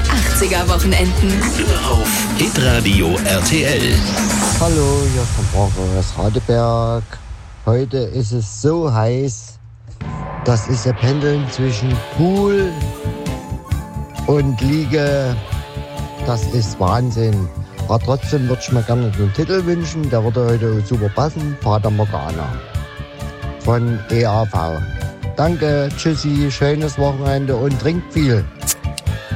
80er-Wochenenden. Auf Hitradio RTL. Hallo, hier ist der Braucher aus Radeberg. Heute ist es so heiß, das ist ja Pendeln zwischen Pool und Liege. Das ist Wahnsinn. Aber trotzdem würde ich mir gerne den Titel wünschen. Der würde heute super passen. Fata Morgana von EAV. Danke, tschüssi, schönes Wochenende und trinkt viel.